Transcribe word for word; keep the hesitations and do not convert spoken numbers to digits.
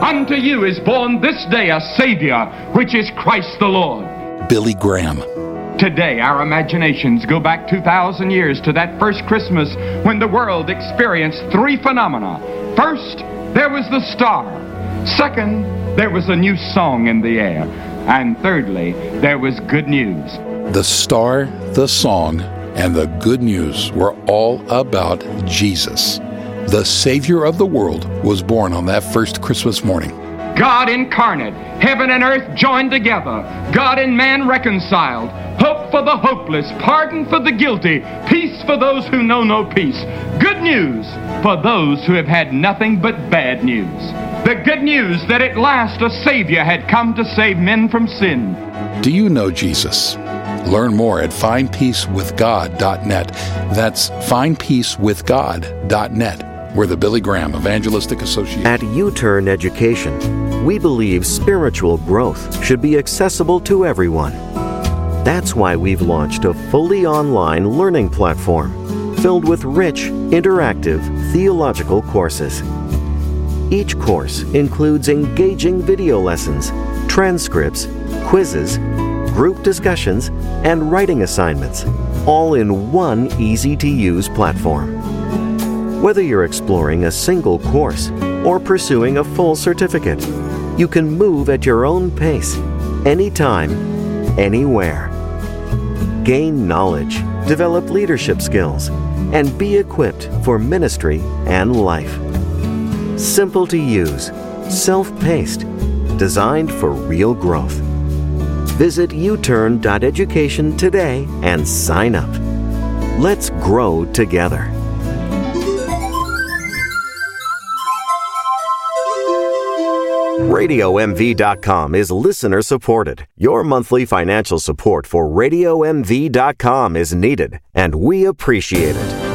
Unto you is born this day a Savior, which is Christ the Lord. Billy Graham. Today, our imaginations go back two thousand years to that first Christmas when the world experienced three phenomena. First, there was the star. Second, there was a new song in the air. And thirdly, there was good news. The star, the song, and the good news were all about Jesus. The Savior of the world was born on that first Christmas morning. God incarnate, heaven and earth joined together, God and man reconciled, hope for the hopeless, pardon for the guilty, peace for those who know no peace, good news for those who have had nothing but bad news. The good news that at last a Savior had come to save men from sin. Do you know Jesus? Learn more at find peace with god dot net. That's find peace with god dot net. We're the Billy Graham Evangelistic Association. At U-Turn Education, we believe spiritual growth should be accessible to everyone. That's why we've launched a fully online learning platform filled with rich, interactive theological courses. Each course includes engaging video lessons, transcripts, quizzes, group discussions, and writing assignments, all in one easy-to-use platform. Whether you're exploring a single course or pursuing a full certificate, you can move at your own pace, anytime, anywhere. Gain knowledge, develop leadership skills, and be equipped for ministry and life. Simple to use, self-paced, designed for real growth. Visit u turn dot education today and sign up. Let's grow together. Radio M V dot com is listener supported. Your monthly financial support for Radio M V dot com is needed, and we appreciate it.